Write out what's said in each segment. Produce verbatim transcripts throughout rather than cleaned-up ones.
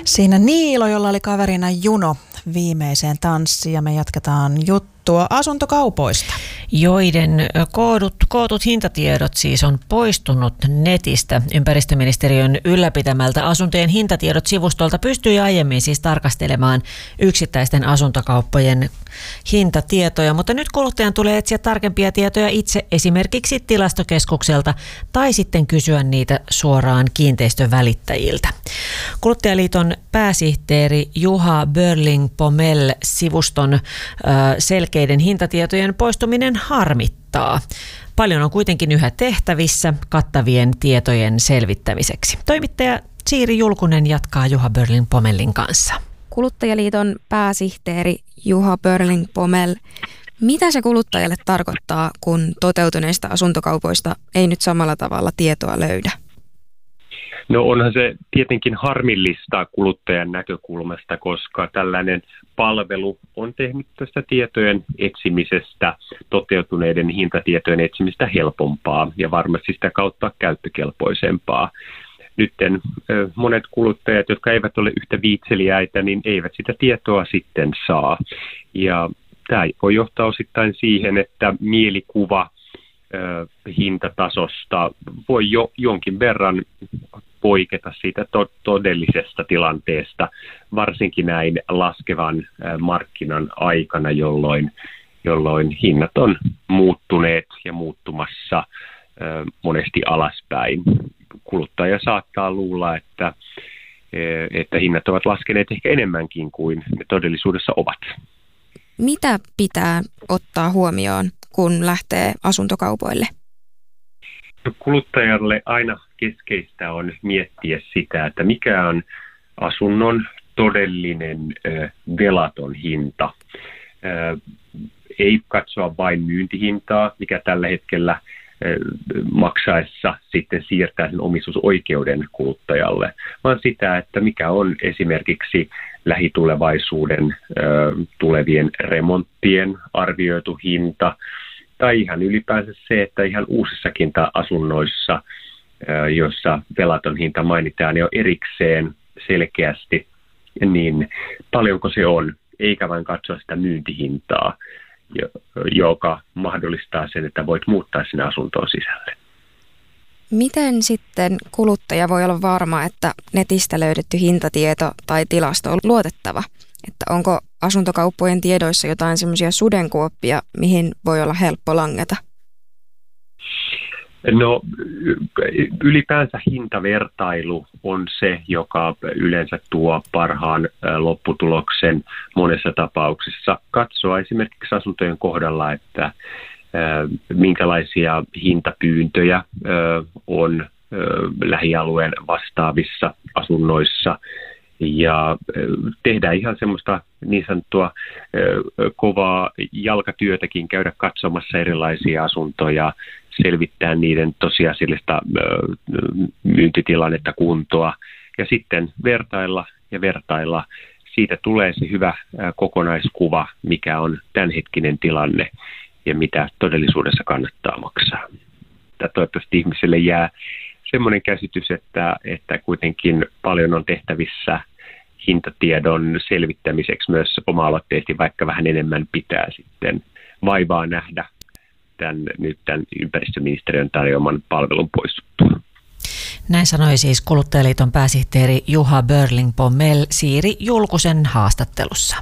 Siinä Niilo, jolla oli kaverina Juno viimeiseen tanssiin, ja me jatketaan juttua asuntokaupoista. Joiden koodut, kootut hintatiedot siis on poistunut netistä. Ympäristöministeriön ylläpitämältä asuntojen hintatiedot sivustolta pystyi aiemmin siis tarkastelemaan yksittäisten asuntokauppojen hintatietoja, mutta nyt kuluttajan tulee etsiä tarkempia tietoja itse esimerkiksi Tilastokeskukselta tai sitten kysyä niitä suoraan kiinteistövälittäjiltä. Kuluttajaliiton pääsihteeri Juha Börling-Pomell sivuston selkeiden hintatietojen poistuminen harmittaa. Paljon on kuitenkin yhä tehtävissä kattavien tietojen selvittämiseksi. Toimittaja Siiri Julkunen jatkaa Juha Börling-Pomellin kanssa. Kuluttajaliiton pääsihteeri Juha Börling-Pomell, mitä se kuluttajalle tarkoittaa, kun toteutuneista asuntokaupoista ei nyt samalla tavalla tietoa löydä? No onhan se tietenkin harmillista kuluttajan näkökulmasta, koska tällainen palvelu on tehnyt tästä tietojen etsimisestä, toteutuneiden hintatietojen etsimistä helpompaa ja varmasti sitä kautta käyttökelpoisempaa. Nytten monet kuluttajat, jotka eivät ole yhtä viitseliäitä, niin eivät sitä tietoa sitten saa. Ja tämä voi johtaa osittain siihen, että mielikuva hintatasosta voi jo jonkin verran poiketa siitä to- todellisesta tilanteesta, varsinkin näin laskevan markkinan aikana, jolloin, jolloin hinnat on muuttuneet ja muuttumassa monesti alaspäin. Kuluttaja saattaa luulla, että, että hinnat ovat laskeneet ehkä enemmänkin kuin ne todellisuudessa ovat. Mitä pitää ottaa huomioon, kun lähtee asuntokaupoille? Kuluttajalle aina keskeistä on miettiä sitä, että mikä on asunnon todellinen ö, velaton hinta. Ö, ei katsoa vain myyntihintaa, mikä tällä hetkellä ö, maksaessa sitten siirtää sen omistusoikeuden kuluttajalle, vaan sitä, että mikä on esimerkiksi lähitulevaisuuden ö, tulevien remonttien arvioitu hinta, tai ihan ylipäänsä se, että ihan uusissakin asunnoissa, joissa velaton hinta mainitaan jo erikseen selkeästi, niin paljonko se on, eikä vain katsoa sitä myyntihintaa, joka mahdollistaa sen, että voit muuttaa sinne asuntoon sisälle. Miten sitten kuluttaja voi olla varma, että netistä löydetty hintatieto tai tilasto on luotettava? Että onko asuntokauppojen tiedoissa jotain semmoisia sudenkuoppia, mihin voi olla helppo langeta? No ylipäänsä hintavertailu on se, joka yleensä tuo parhaan lopputuloksen monessa tapauksessa. Katsoa esimerkiksi asuntojen kohdalla, että minkälaisia hintapyyntöjä on lähialueen vastaavissa asunnoissa. Ja tehdään ihan semmoista niin sanottua kovaa jalkatyötäkin, käydä katsomassa erilaisia asuntoja, selvittää niiden tosiasiallista myyntitilannetta, kuntoa ja sitten vertailla ja vertailla. Siitä tulee se hyvä kokonaiskuva, mikä on tämänhetkinen tilanne ja mitä todellisuudessa kannattaa maksaa. Tämä toivottavasti ihmiselle jää semmoinen käsitys, että, että kuitenkin paljon on tehtävissä hintatiedon selvittämiseksi myös oma-aloitteisesti, vaikka vähän enemmän pitää sitten vaivaa nähdä tämän, nyt tämän ympäristöministeriön tarjoaman palvelun poistuttua. Näin sanoi siis Kuluttajaliiton pääsihteeri Juha Börling-Pomell Siiri Julkusen haastattelussa.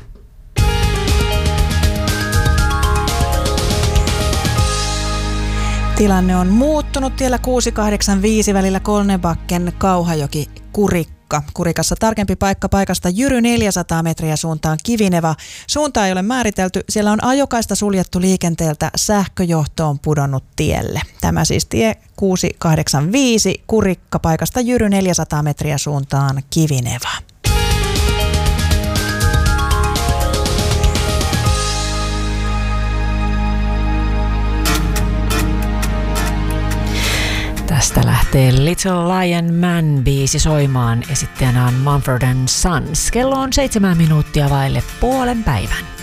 Tilanne on muuttunut tiellä kuusi kahdeksan viisi välillä Kolnebacken Kauhajoki Kurikka. Kurikassa tarkempi paikka paikasta Jyry neljäsataa metriä suuntaan Kivineva. Suuntaa ei ole määritelty. Siellä on ajokaista suljettu liikenteeltä, sähköjohto on pudonnut tielle. Tämä siis tie kuusi kahdeksan viisi Kurikka paikasta Jyry neljäsataa metriä suuntaan Kivineva. Tästä lähtee Little Lion Man-biisi soimaan. Esittäjänä on Mumford and Sons. Kello on seitsemän minuuttia vaille puolen päivän.